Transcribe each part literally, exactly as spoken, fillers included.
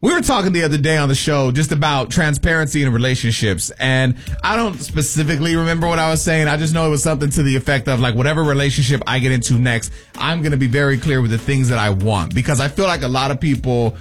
We were talking the other day on the show just about transparency in relationships, and I don't specifically remember what I was saying. I just know it was something to the effect of, like, whatever relationship I get into next, I'm going to be very clear with the things that I want, because I feel like a lot of people,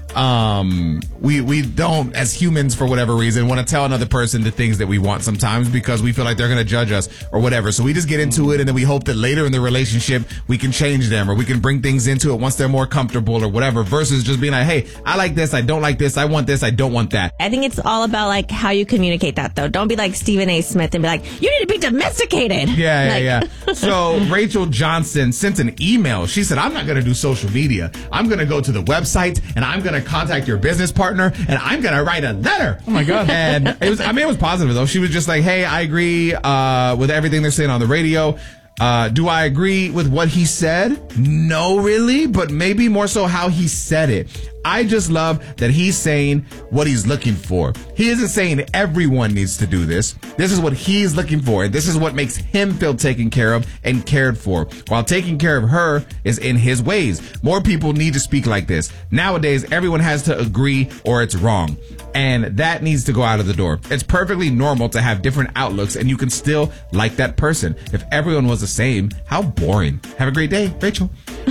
um, we, we don't, as humans, for whatever reason, want to tell another person the things that we want sometimes because we feel like they're going to judge us or whatever. So we just get into it, and then we hope that later in the relationship we can change them, or we can bring things into it once they're more comfortable or whatever, versus just being like, hey, I like this, I don't like this, I want this, I don't want that. I think it's all about, like, how you communicate that, though. Don't be like Stephen A. Smith and be like, you need to be domesticated. Yeah, like- yeah, yeah. So Rachel Johnson sent an email. She said, I'm not going to do social media. I'm going to go to the website, and I'm going to contact your business partner, and I'm going to write a letter. Oh, my God. And it was, I mean, it was positive, though. She was just like, hey, I agree uh, with everything they're saying on the radio. Uh, do I agree with what he said? No, really, but maybe more so how he said it. I just love that he's saying what he's looking for. He isn't saying everyone needs to do this. This is what he's looking for, and this is what makes him feel taken care of and cared for, while taking care of her is in his ways. More people need to speak like this. Nowadays, everyone has to agree or it's wrong, and that needs to go out of the door. It's perfectly normal to have different outlooks, and you can still like that person. If everyone was the same, how boring. Have a great day, Rachel.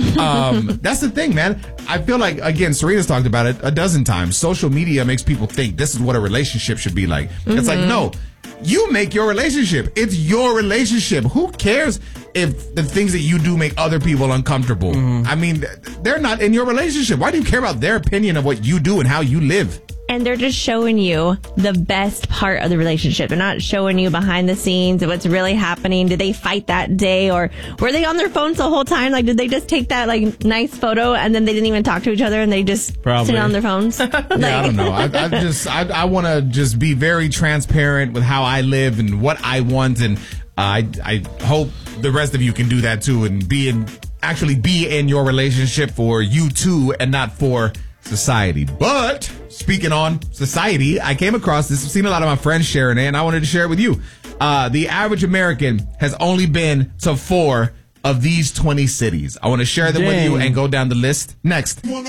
Um, that's the thing, man. I feel like, again, Serena's talked about it a dozen times. Social media makes people think this is what a relationship should be like. Mm-hmm. It's like, no, you make your relationship. It's your relationship. Who cares if the things that you do make other people uncomfortable? Mm-hmm. I mean, they're not in your relationship. Why do you care about their opinion of what you do and how you live? And they're just showing you the best part of the relationship. They're not showing you behind the scenes of what's really happening. Did they fight that day, or were they on their phones the whole time? Like, did they just take that, like, nice photo and then they didn't even talk to each other and they just Probably. sit on their phones? Like, yeah, I don't know. I, I just, I, I want to just be very transparent with how I live and what I want, and uh, I, I hope the rest of you can do that too, and be in, actually be in your relationship for you too, and not for society. But speaking on society, I came across this. I've seen a lot of my friends sharing it, and I wanted to share it with you. Uh, the average American has only been to four of these twenty cities. I want to share them Dang. with you and go down the list next. Oh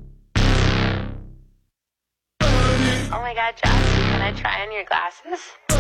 my God, Josh, can I try on your glasses?